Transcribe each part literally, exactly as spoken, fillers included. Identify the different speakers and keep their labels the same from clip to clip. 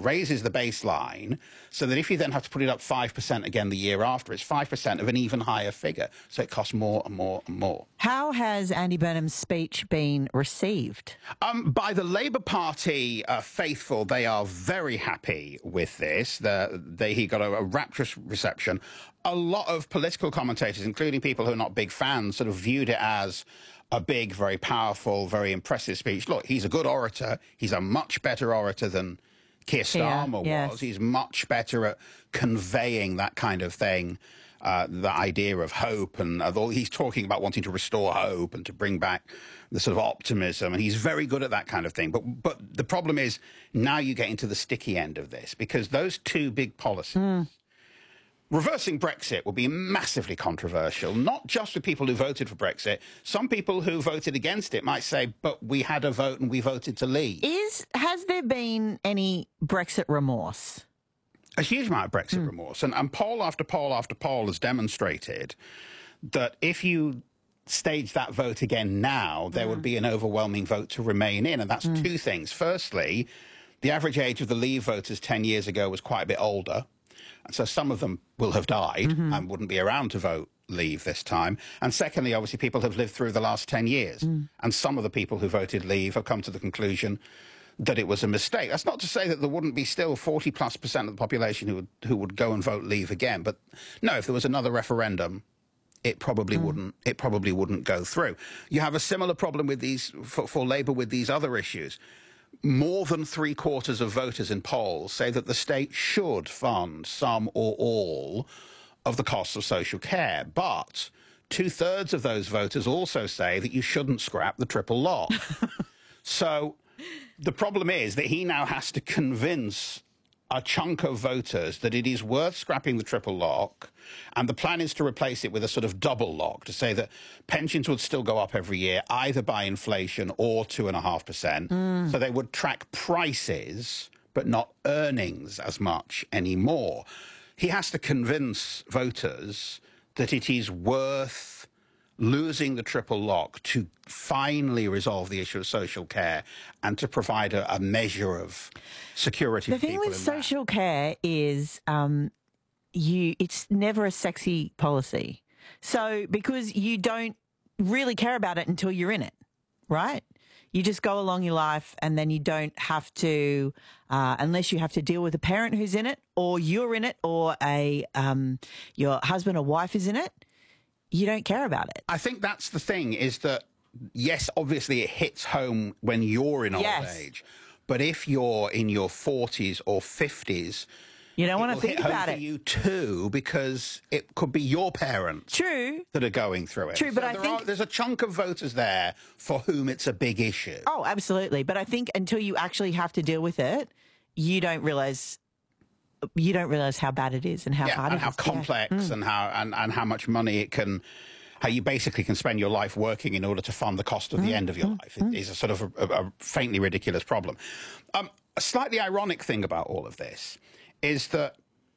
Speaker 1: raises the baseline so that if you then have to put it up five percent again the year after, it's five percent of an even higher figure. So it costs more and more and more.
Speaker 2: How has Andy Burnham's speech been received?
Speaker 1: Um, by the Labour Party uh, faithful, they are very happy with this. The, they, he got a, a rapturous reception. A lot of political commentators, including people who are not big fans, sort of viewed it as a big, very powerful, very impressive speech. Look, he's a good orator. He's a much better orator than Keir Starmer
Speaker 2: yeah, yes.
Speaker 1: was. He's much better at conveying that kind of thing, uh, the idea of hope. And uh, he's talking about wanting to restore hope and to bring back the sort of optimism. And he's very good at that kind of thing. But, but the problem is now you get into the sticky end of this, because those two big policies... Mm. Reversing Brexit will be massively controversial, not just with people who voted for Brexit. Some people who voted against it might say, but we had a vote and we voted to leave.
Speaker 2: Is, has there been any Brexit remorse?
Speaker 1: A huge amount of Brexit
Speaker 2: mm.
Speaker 1: remorse. And, and poll after poll after poll has demonstrated that if you stage that vote again now, there mm. would be an overwhelming vote to remain in. And that's mm. two things. Firstly, the average age of the Leave voters ten years ago was quite a bit older. And so some of them will have died mm-hmm. and wouldn't be around to vote Leave this time. And secondly, obviously, people have lived through the last ten years. Mm. And some of the people who voted Leave have come to the conclusion that it was a mistake. That's not to say that there wouldn't be still forty plus percent of the population who would, who would go and vote Leave again. But no, if there was another referendum, it probably mm. wouldn't it probably wouldn't go through. You have a similar problem with these for, for Labour with these other issues. More than three quarters of voters in polls say that the state should fund some or all of the costs of social care. But two-thirds of those voters also say that you shouldn't scrap the triple lock. So the problem is that he now has to convince a chunk of voters that it is worth scrapping the triple lock, and the plan is to replace it with a sort of double lock, to say that pensions would still go up every year, either by inflation or two and a half percent. So they would track prices, but not earnings as much anymore. He has to convince voters that it is worth losing the triple lock to finally resolve the issue of social care and to provide a, a measure of security
Speaker 2: the
Speaker 1: for people.
Speaker 2: The thing with social care is um, you it's never a sexy policy. So because you don't really care about it until you're in it, right? You just go along your life and then you don't have to, uh, unless you have to deal with a parent who's in it, or you're in it, or a um, your husband or wife is in it. You don't care about it.
Speaker 1: I think that's the thing, is that, yes, obviously it hits home when you're in old
Speaker 2: yes.
Speaker 1: age. But if you're in your forties or fifties,
Speaker 2: you don't want to think
Speaker 1: hit
Speaker 2: about
Speaker 1: home
Speaker 2: it.
Speaker 1: For you too, because it could be your parents
Speaker 2: True.
Speaker 1: that are going through it.
Speaker 2: True, but
Speaker 1: so
Speaker 2: I
Speaker 1: there
Speaker 2: think...
Speaker 1: Are, there's a chunk of voters there for whom it's a big issue.
Speaker 2: Oh, absolutely. But I think until you actually have to deal with it, you don't realise... You don't realise how bad it is and how
Speaker 1: yeah,
Speaker 2: hard
Speaker 1: and
Speaker 2: it
Speaker 1: how
Speaker 2: is.
Speaker 1: complex
Speaker 2: yeah. mm.
Speaker 1: and how and, and how much money it can, how you basically can spend your life working in order to fund the cost of
Speaker 2: mm.
Speaker 1: the end of your
Speaker 2: mm.
Speaker 1: life. It mm. is a sort of a, a, a faintly ridiculous problem. Um, a slightly ironic thing about all of this is that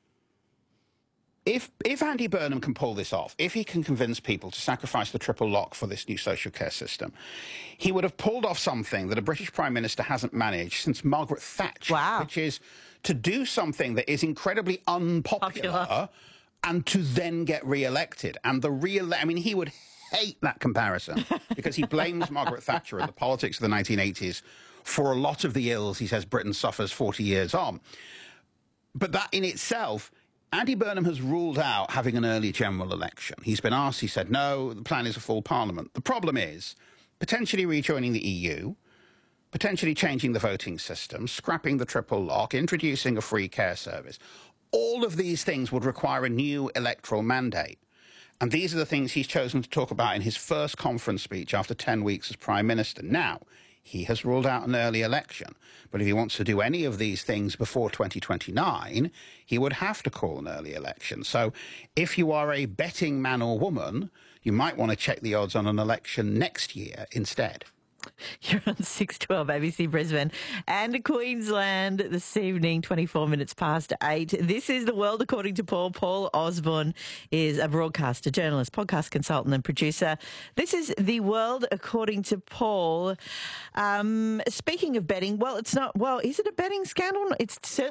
Speaker 1: if if Andy Burnham can pull this off, if he can convince people to sacrifice the triple lock for this new social care system, he would have pulled off something that a British Prime Minister hasn't managed since Margaret Thatcher,
Speaker 2: wow.
Speaker 1: which is to do something that is incredibly unpopular Popular. and to then get re-elected. And the real, I mean, he would hate that comparison because he blames Margaret Thatcher and the politics of the nineteen eighties for a lot of the ills he says Britain suffers forty years on. But that in itself... Andy Burnham has ruled out having an early general election. He's been asked, he said, no, the plan is a full parliament. The problem is potentially rejoining the E U, potentially changing the voting system, scrapping the triple lock, introducing a free care service. All of these things would require a new electoral mandate. And these are the things he's chosen to talk about in his first conference speech after ten weeks as Prime Minister. Now, he has ruled out an early election. But if he wants to do any of these things before twenty twenty-nine, he would have to call an early election. So if you are a betting man or woman, you might want to check the odds on an election next year instead.
Speaker 2: You're on six twelve A B C Brisbane and Queensland this evening, twenty-four minutes past eight. This is The World According to Paul. Paul Osborne is a broadcaster, journalist, podcast consultant and producer. This is The World According to Paul. Um, speaking of betting, well, it's not, well, is it a betting scandal? It's certainly